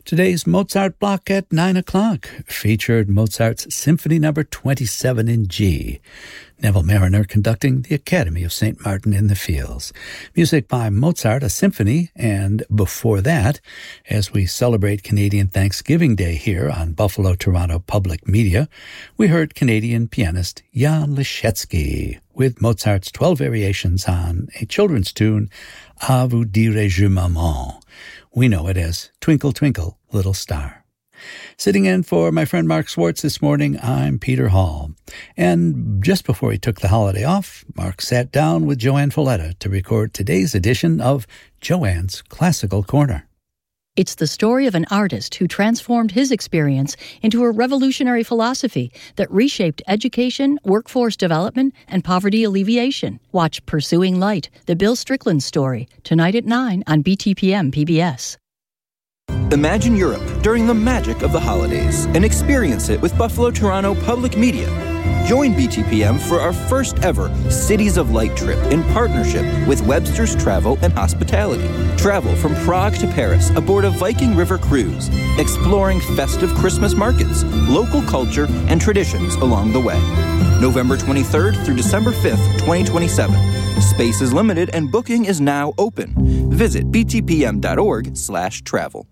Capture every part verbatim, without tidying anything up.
Today's Mozart block at nine o'clock featured Mozart's Symphony Number twenty-seven in G. Neville Mariner conducting the Academy of Saint Martin in the Fields. Music by Mozart, a symphony, and before that, as we celebrate Canadian Thanksgiving Day here on Buffalo Toronto Public Media, we heard Canadian pianist Jan Liszewski with Mozart's twelve variations on a children's tune, À vous dirai-je maman. We know it as Twinkle, Twinkle, Little Star. Sitting in for my friend Mark Swartz this morning, I'm Peter Hall. And just before he took the holiday off, Mark sat down with Joanne Folletta to record today's edition of Joanne's Classical Corner. It's the story of an artist who transformed his experience into a revolutionary philosophy that reshaped education, workforce development, and poverty alleviation. Watch Pursuing Light, the Bill Strickland story, tonight at nine on B T P M P B S. Imagine Europe during the magic of the holidays and experience it with Buffalo Toronto Public Media. Join B T P M for our first ever Cities of Light trip in partnership with Webster's Travel and Hospitality. Travel from Prague to Paris aboard a Viking River cruise, exploring festive Christmas markets, local culture, and traditions along the way. November twenty-third through December fifth, twenty twenty-seven. Space is limited and booking is now open. Visit btpm.org slash travel.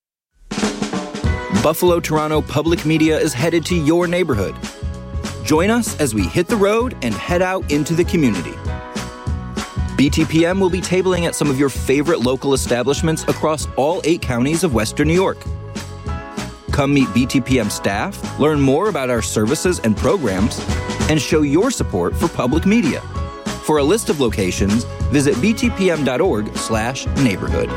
Buffalo Toronto Public Media is headed to your neighborhood. Join us as we hit the road and head out into the community. B T P M will be tabling at some of your favorite local establishments across all eight counties of Western New York. Come meet B T P M staff, learn more about our services and programs, and show your support for public media. For a list of locations, visit btpm.org slash neighborhood.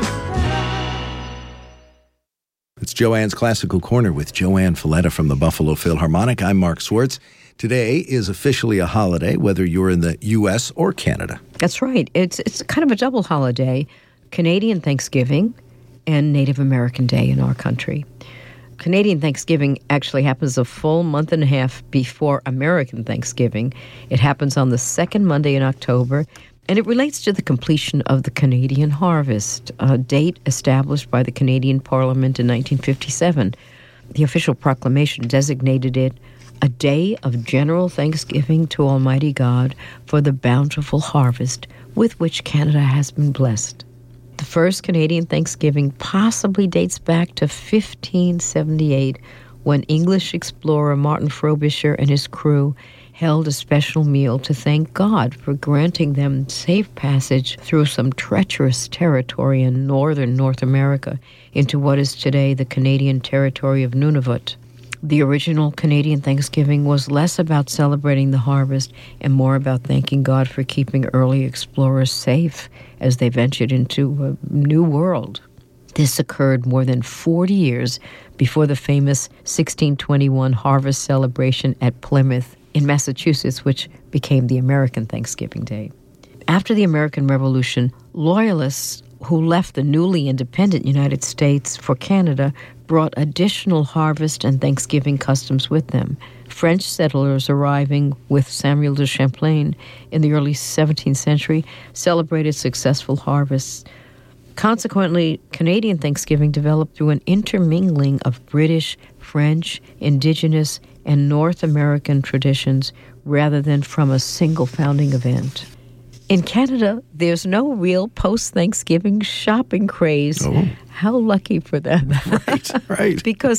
It's Joanne's Classical Corner with Joanne Folletta from the Buffalo Philharmonic. I'm Mark Swartz. Today is officially a holiday, whether you're in the U S or Canada. That's right. It's it's kind of a double holiday, Canadian Thanksgiving and Native American Day in our country. Canadian Thanksgiving actually happens a full month and a half before American Thanksgiving. It happens on the second Monday in October, and it relates to the completion of the Canadian harvest, a date established by the Canadian Parliament in nineteen fifty-seven. The official proclamation designated it a day of general thanksgiving to Almighty God for the bountiful harvest with which Canada has been blessed. The first Canadian Thanksgiving possibly dates back to fifteen seventy-eight, when English explorer Martin Frobisher and his crew held a special meal to thank God for granting them safe passage through some treacherous territory in northern North America into what is today the Canadian territory of Nunavut. The original Canadian Thanksgiving was less about celebrating the harvest and more about thanking God for keeping early explorers safe as they ventured into a new world. This occurred more than forty years before the famous sixteen twenty-one harvest celebration at Plymouth in Massachusetts, which became the American Thanksgiving Day. After the American Revolution, loyalists who left the newly independent United States for Canada brought additional harvest and Thanksgiving customs with them. French settlers arriving with Samuel de Champlain in the early seventeenth century celebrated successful harvests. Consequently, Canadian Thanksgiving developed through an intermingling of British, French, Indigenous, and North American traditions rather than from a single founding event. In Canada, there's no real post-Thanksgiving shopping craze. Oh. How lucky for them. Right, right. Because